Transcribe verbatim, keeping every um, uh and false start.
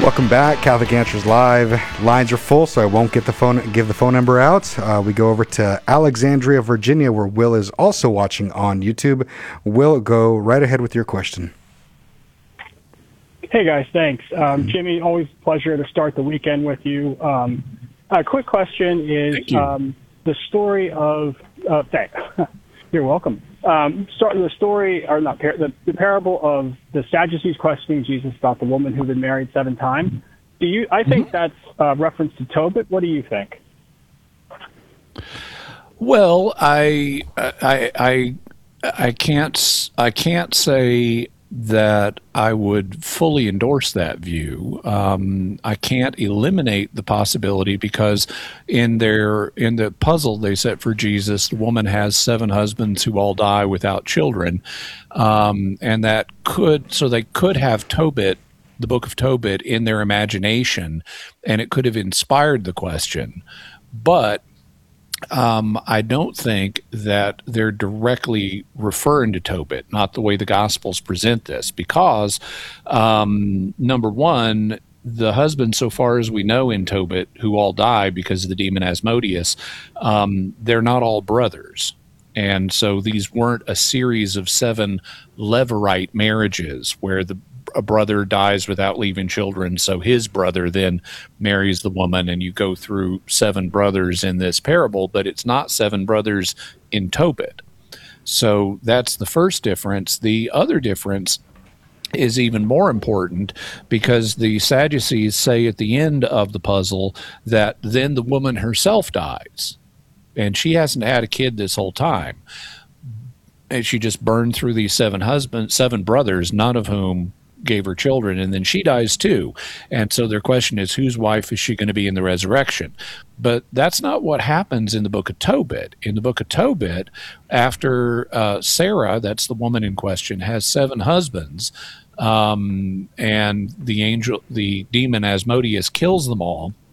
Welcome back, Catholic Answers Live. Lines are full, so I won't get the phone, give the phone number out. Uh, we go over to Alexandria, Virginia, where Will is also watching on YouTube. Will, go right ahead with your question. Hey guys, thanks. Um, Jimmy, always a pleasure to start the weekend with you. Um, a quick question is um, the story of, uh, thanks. You're welcome. Um, start the story, or not, the, the parable of the Sadducees questioning Jesus about the woman who'd been married seven times. Do you? I think mm-hmm. that's a reference to Tobit. What do you think? Well, I, I, I, I can't, I can't say that I would fully endorse that view. Um, I can't eliminate the possibility because in their in the puzzle they set for Jesus, the woman has seven husbands who all die without children, um, and that could so they could have Tobit, the Book of Tobit, in their imagination, and it could have inspired the question, but. Um, I don't think that they're directly referring to Tobit, not the way the Gospels present this, because, um, number one, the husbands, so far as we know in Tobit, who all die because of the demon Asmodeus, um, they're not all brothers. And so these weren't a series of seven Levirate marriages where the a brother dies without leaving children, so his brother then marries the woman, and you go through seven brothers in this parable, but it's not seven brothers in Tobit. So that's the first difference. The other difference is even more important because the Sadducees say at the end of the puzzle that then the woman herself dies, and she hasn't had a kid this whole time. And she just burned through these seven husbands, seven brothers, none of whom gave her children, and then she dies too. And so their question is, whose wife is she going to be in the resurrection? But that's not what happens in the Book of Tobit. In the Book of Tobit, after uh, Sarah, that's the woman in question, has seven husbands, um, and the angel, the demon Asmodeus kills them all,